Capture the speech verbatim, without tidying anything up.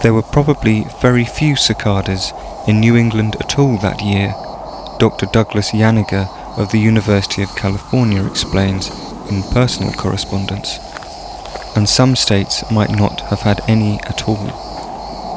There were probably very few cicadas in New England at all that year, Doctor Douglas Yaniger of the University of California explains in personal correspondence, and some states might not have had any at all.